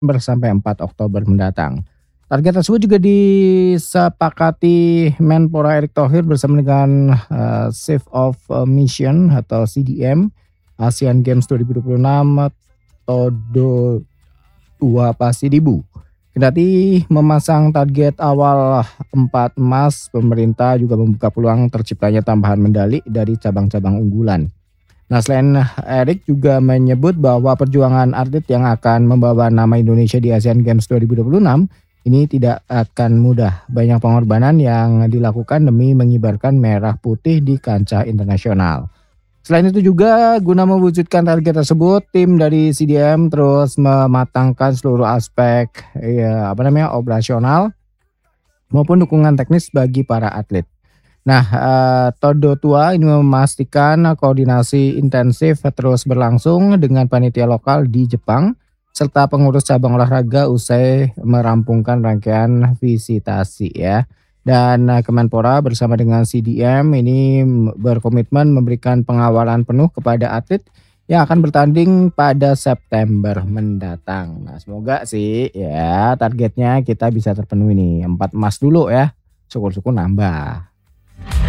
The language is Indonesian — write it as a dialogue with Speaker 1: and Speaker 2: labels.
Speaker 1: sampai 4 Oktober mendatang. Target tersebut juga disepakati Menpora Erick Thohir bersama dengan Chief of Mission atau CDM ASEAN Games 2026 Todo Tua Pasidibu. Kendati memasang target awal 4 emas, pemerintah juga membuka peluang terciptanya tambahan medali dari cabang-cabang unggulan. Nah, selain Erik juga menyebut bahwa perjuangan atlet yang akan membawa nama Indonesia di Asian Games 2026 ini tidak akan mudah. Banyak pengorbanan yang dilakukan demi mengibarkan merah putih di kancah internasional. Selain itu juga guna mewujudkan target tersebut, tim dari CDM terus mematangkan seluruh aspek operasional maupun dukungan teknis bagi para atlet. Nah, Todo Tua ini memastikan koordinasi intensif terus berlangsung dengan panitia lokal di Jepang serta pengurus cabang olahraga usai merampungkan rangkaian visitasi ya. Dan Kemenpora bersama dengan CDM ini berkomitmen memberikan pengawalan penuh kepada atlet yang akan bertanding pada September mendatang. Nah, semoga sih ya targetnya kita bisa terpenuhi nih, 4 emas dulu ya. Syukur-syukur nambah.